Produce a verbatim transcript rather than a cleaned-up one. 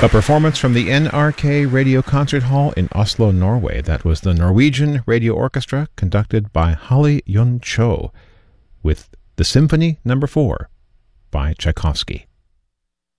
A performance from the N R K Radio Concert Hall in Oslo, Norway. That was the Norwegian Radio Orchestra, conducted by Holly Yun Cho, with the Symphony Number Four by Tchaikovsky.